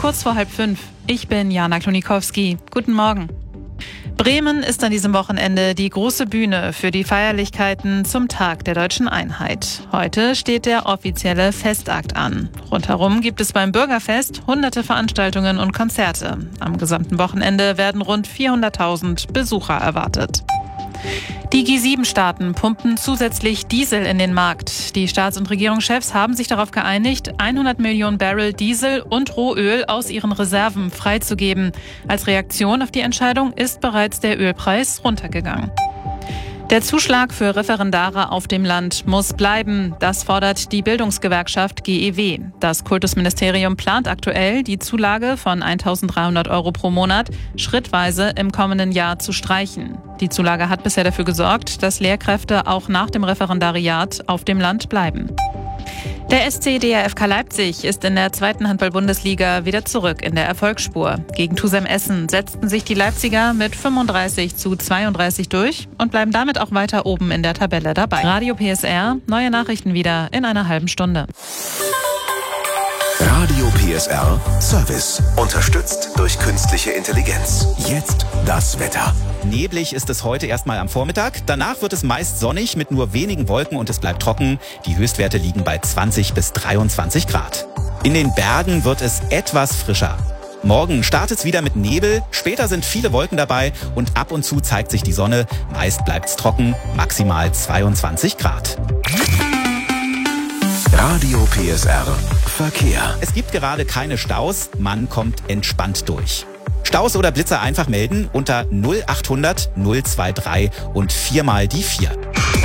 kurz vor 4:30. Ich bin Jana Klonikowski. Guten Morgen. Bremen ist an diesem Wochenende die große Bühne für die Feierlichkeiten zum Tag der Deutschen Einheit. Heute steht der offizielle Festakt an. Rundherum gibt es beim Bürgerfest hunderte Veranstaltungen und Konzerte. Am gesamten Wochenende werden rund 400.000 Besucher erwartet. Die G7-Staaten pumpen zusätzlich Diesel in den Markt. Die Staats- und Regierungschefs haben sich darauf geeinigt, 100 Millionen Barrel Diesel und Rohöl aus ihren Reserven freizugeben. Als Reaktion auf die Entscheidung ist bereits der Ölpreis runtergegangen. Der Zuschlag für Referendare auf dem Land muss bleiben. Das fordert die Bildungsgewerkschaft GEW. Das Kultusministerium plant aktuell, die Zulage von 1.300 € pro Monat schrittweise im kommenden Jahr zu streichen. Die Zulage hat bisher dafür gesorgt, dass Lehrkräfte auch nach dem Referendariat auf dem Land bleiben. Der SC DRFK Leipzig ist in der 2. Handball-Bundesliga wieder zurück in der Erfolgsspur. Gegen Tusem Essen setzten sich die Leipziger mit 35:32 durch und bleiben damit auch weiter oben in der Tabelle dabei. Radio PSR, neue Nachrichten wieder in einer halben Stunde. Radio PSR Service. Unterstützt durch künstliche Intelligenz. Jetzt das Wetter. Neblig ist es heute erstmal am Vormittag. Danach wird es meist sonnig mit nur wenigen Wolken und es bleibt trocken. Die Höchstwerte liegen bei 20 bis 23 Grad. In den Bergen wird es etwas frischer. Morgen startet es wieder mit Nebel, später sind viele Wolken dabei und ab und zu zeigt sich die Sonne. Meist bleibt es trocken, maximal 22 Grad. Radio PSR Verkehr. Es gibt gerade keine Staus, man kommt entspannt durch. Staus oder Blitzer einfach melden unter 0800 023 und 4 mal die 4.